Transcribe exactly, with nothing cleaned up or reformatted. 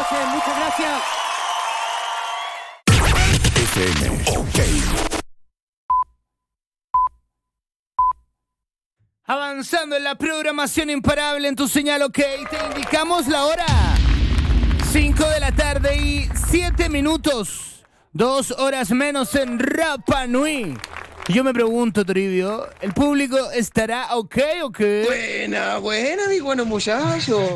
noches, muchas gracias. F M, ok. Avanzando en la programación imparable en tu señal, ok. Te indicamos la hora. cinco de la tarde y siete minutos. Dos horas menos en Rapa Nui. Yo me pregunto, Toribio, ¿el público estará ok o qué? Buena, buena, mi bueno muchacho.